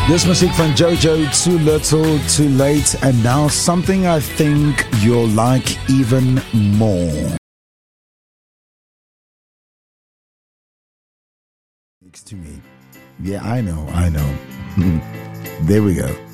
This music from Jojo, Too Little, Too Late, and now something I think you'll like even more. Next to me. Yeah, I know. There we go.